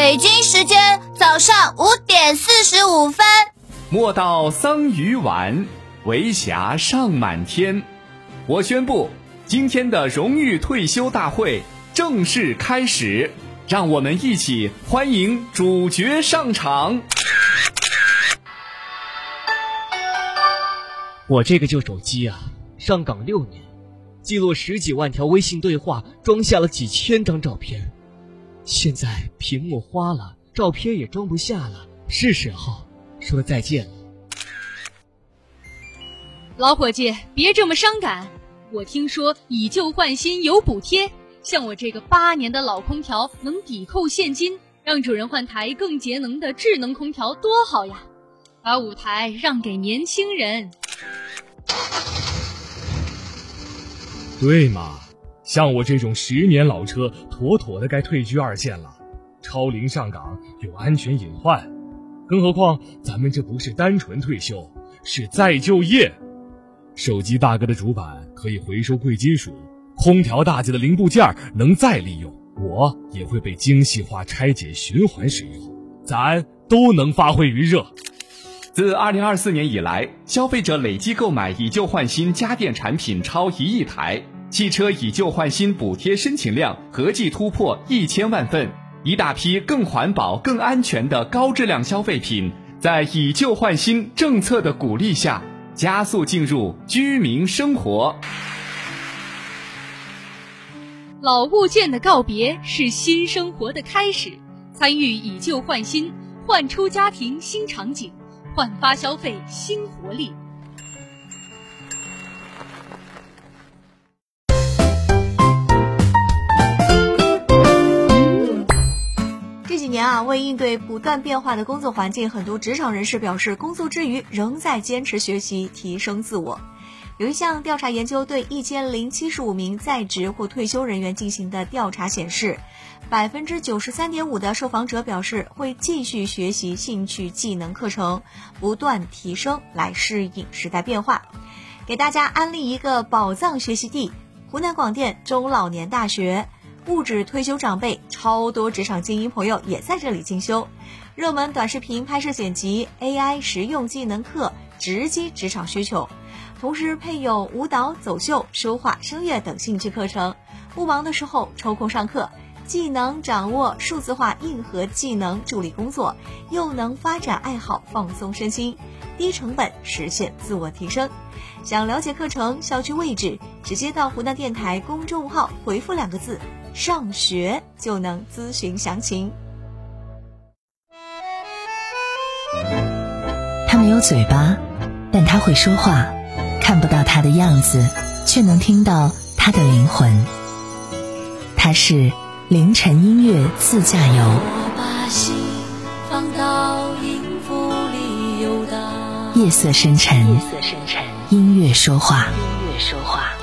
北京时间早上5点45分。 莫道桑榆晚，为霞尚满天。我宣布，今天的荣誉退休大会正式开始，让我们一起欢迎主角上场。 我这个旧手机啊，上岗6年，记录10几万条微信对话，装下了几千张照片。现在屏幕花了，照片也装不下了，是时候说再见了。 老伙计，别这么伤感。我听说以旧换新有补贴，像我这个8年的老空调能抵扣现金，让主人换台更节能的智能空调多好呀！把舞台让给年轻人。 对嘛，像我这种10年老车，妥妥的该退居2线了。超龄上岗有安全隐患，更何况咱们这不是单纯退休，是再就业。手机大哥的主板可以回收贵金属，空调大姐的零部件能再利用，我也会被精细化拆解循环使用，咱都能发挥余热。 自2024年以来，消费者累计购买以旧换新家电产品超1亿台，汽车以旧换新补贴申请量合计突破1000万份，一大批更环保、更安全的高质量消费品，在以旧换新政策的鼓励下，加速进入居民生活。 老物件的告别是新生活的开始，参与以旧换新，焕出家庭新场景，焕发消费新活力。 这几年为应对不断变化的工作环境，很多职场人士表示，工作之余仍在坚持学习，提升自我。有一项调查研究对1075名在职或退休人员进行的调查显示，93.5%的受访者表示会继续学习兴趣技能课程，不断提升来适应时代变化。给大家安利一个宝藏学习地——湖南广电中老年大学。不止退休长辈，超多职场精英朋友也在这里进修。热门短视频拍摄剪辑、AI 实用技能课直击职场需求，同时配有舞蹈、走秀、书画、声乐等兴趣课程。不忙的时候抽空上课，既能掌握数字化硬核技能助力工作，又能发展爱好放松身心，低成本实现自我提升。想了解课程、校区位置，直接到湖南电台公众号回复2个字“上学”就能咨询详情。 他没有嘴巴，但他会说话，看不到他的样子，却能听到他的灵魂。他是凌晨音乐自驾游。 我把心放到音符里游荡， 夜色深沉，音乐说话。